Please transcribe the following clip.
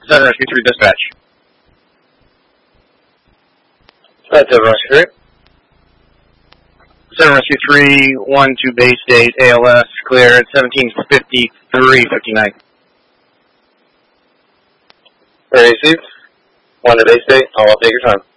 Southern Rescue 3 dispatch. That's Southern Rescue 3. Southern Rescue 3, 1 to Bay State, ALS, clear at 17:53:59. Ready, Steve? 1 to Bay State, I'll take your time.